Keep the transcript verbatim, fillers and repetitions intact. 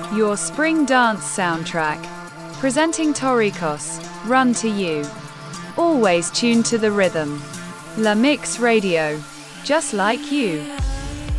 your spring dance soundtrack. Presenting Torricos, Run to You. Always tuned to the rhythm. La Mix Radio. Just like you.